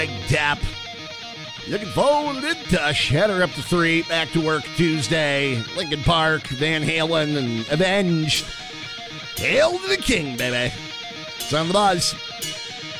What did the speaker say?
Tap. Looking forward to Tush. Had her up to 3. Back to work Tuesday. Linkin Park, Van Halen, and Avenged. Hail to the King, baby. It's on the buzz.